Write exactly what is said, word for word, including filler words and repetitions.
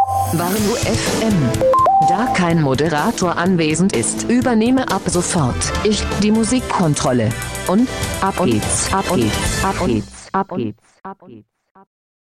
Warnow F M. Da kein Moderator anwesend ist, übernehme ab sofort ich die Musikkontrolle. Und ab geht's, ab geht's, ab geht's, ab geht's, ab geht's.